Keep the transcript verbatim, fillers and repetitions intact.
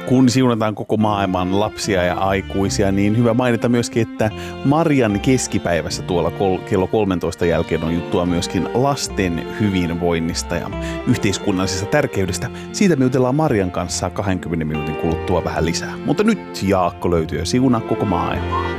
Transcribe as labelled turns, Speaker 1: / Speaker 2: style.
Speaker 1: kun siunataan koko maailman lapsia ja aikuisia, niin hyvä mainita myöskin, että Marian keskipäivässä tuolla kol- kello kolmetoista jälkeen on juttua myöskin lasten hyvinvoinnista ja yhteiskunnallisesta tärkeydestä. Siitä me jutellaan Marian kanssa kaksikymmentä minuutin kuluttua vähän lisää. Mutta nyt Jaakko löytyy ja siunaa koko maailmaa.